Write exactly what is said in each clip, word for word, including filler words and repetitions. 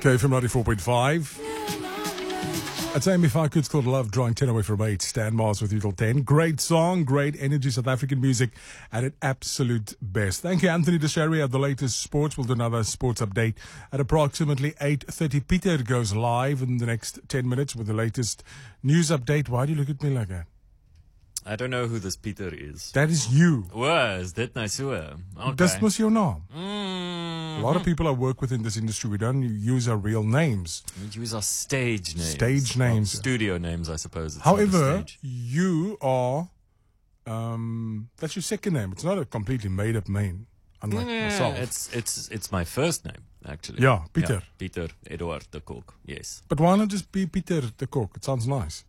K F M ninety-four point five. It's Amy Fark, it's called Love, drawing ten away from eight. Stan Mars with you till ten. Great song, great energy, South African music at its absolute best. Thank you, Anthony Desharry, of the latest sports. We'll do another sports update at approximately eight thirty. Peter goes live in the next ten minutes with the latest news update. Why do you look at me like that? I don't know who this Peter is. That is you. Wow, is dit nou so? Okay. Dis mos jou naam. Mm-hmm. A lot of people I work with in this industry, we don't use our real names. We use our stage names. Stage names. Well, studio names, I suppose. It's However, you are, um, that's your second name. It's not a completely made-up name, unlike yeah, myself. It's, it's, it's my first name, actually. Yeah, Peter. Yeah, Peter Edward de Kok, yes. But why not just be Peter de Kok? It sounds nice.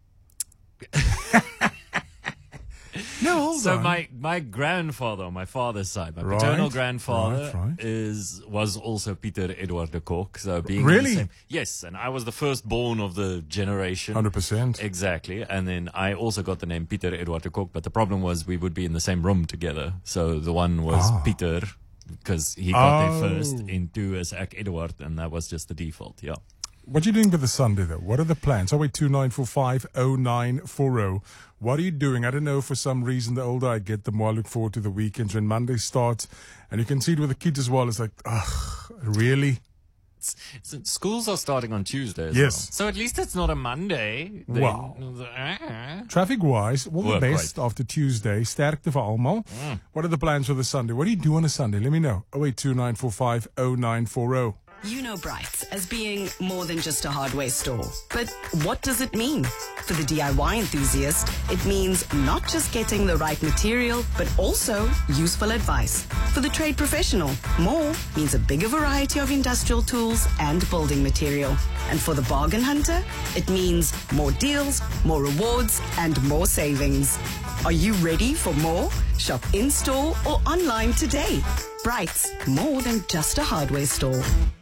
No, hold so on. my my grandfather on my father's side, my Right, paternal grandfather right, right. is was also Peter Edward de Kok. So being Really? the same, yes, and I was the firstborn of the generation. one hundred percent. Exactly, and then I also got the name Peter Edward de Kok, but the problem was we would be in the same room together. So the one was Ah. Peter because he got Oh. there first, in two as Ek Edward, and that was just the default. Yeah. What are you doing with the Sunday, though? What are the plans? oh wait two nine four five oh nine four oh. What are you doing? I don't know, for some reason, the older I get, the more I look forward to the weekends when Monday starts. And you can see it with the kids as well. It's like, ugh, really? It's, it's, schools are starting on Tuesday as Yes. well. So at least it's not a Monday. Then, Wow. uh, Traffic-wise, all the Work best after Tuesday. Sterkte vir almal. Mm. What are the plans for the Sunday? What do you do on a Sunday? Let me know. oh wait two nine four five oh nine four oh. You know Bright as being more than just a hardware store. But what does it mean? For the D I Y enthusiast, it means not just getting the right material, but also useful advice. For the trade professional, more means a bigger variety of industrial tools and building material. And for the bargain hunter, it means more deals, more rewards, and more savings. Are you ready for more? Shop in-store or online today. Bright's more than just a hardware store.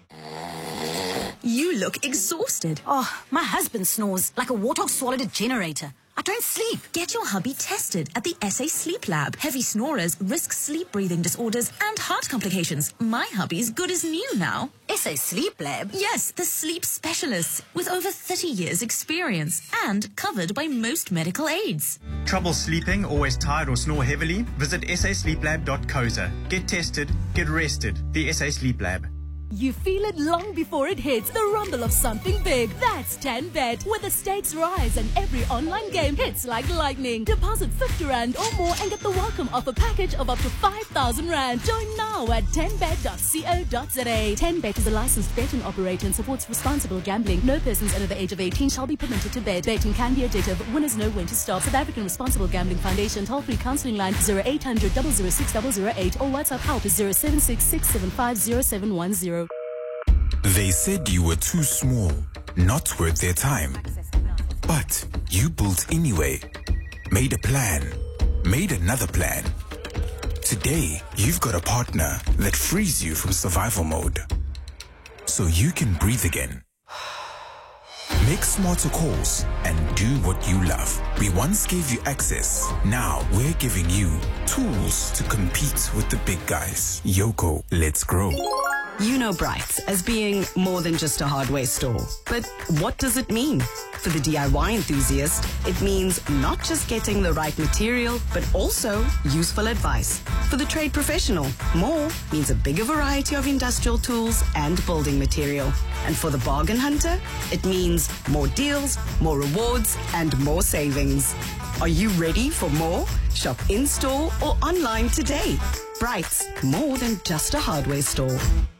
You look exhausted. Oh, my husband snores like a warthog swallowed a generator. I don't sleep. Get your hubby tested at the S A Sleep Lab. Heavy snorers risk sleep breathing disorders and heart complications. My hubby's good as new now. S A Sleep Lab? Yes, the sleep specialists with over thirty years experience and covered by most medical aids. Trouble sleeping, always tired or snore heavily? Visit s a sleep lab dot co za. Get tested, get rested. The S A Sleep Lab. You feel it long before it hits, the rumble of something big. That's ten bet, where the stakes rise and every online game hits like lightning. Deposit fifty rand or more and get the welcome offer package of up to five thousand rand. Join now at ten bet dot co dot za. ten bet is a licensed betting operator and supports responsible gambling. No persons under the age of eighteen shall be permitted to bet. Betting can be addictive. Winners know when to stop. South African Responsible Gambling Foundation toll-free counseling line zero eight hundred, zero zero six, zero zero eight or WhatsApp help is zero seven six, six seven five, zero seven one zero. They said you were too small, not worth their time. But you built anyway. Made a plan. Made another plan. Today, you've got a partner that frees you from survival mode. So you can breathe again. Make smarter calls and do what you love. We once gave you access. Now we're giving you tools to compete with the big guys. Yoko, let's grow. You know Bright as being more than just a hardware store. But what does it mean? For the D I Y enthusiast, it means not just getting the right material, but also useful advice. For the trade professional, more means a bigger variety of industrial tools and building material. And for the bargain hunter, it means more deals, more rewards, and more savings. Are you ready for more? Shop in-store or online today. Bright's more than just a hardware store.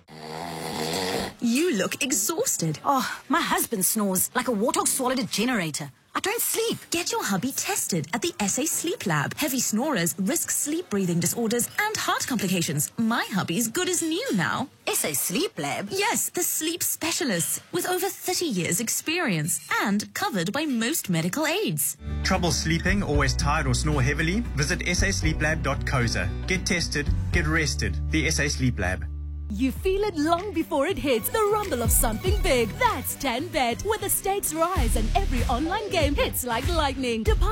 You look exhausted. Oh, my husband snores like a warthog swallowed a generator. I don't sleep. Get your hubby tested at the S A Sleep Lab. Heavy snorers risk sleep breathing disorders and heart complications. My hubby's good as new now. S A Sleep Lab? Yes, the sleep specialists with over thirty years experience and covered by most medical aids. Trouble sleeping, always tired or snore heavily? Visit s a sleep lab dot co za. Get tested, get rested. The S A Sleep Lab. You feel it long before it hits, the rumble of something big. That's ten bet, where the stakes rise and every online game hits like lightning. Deposit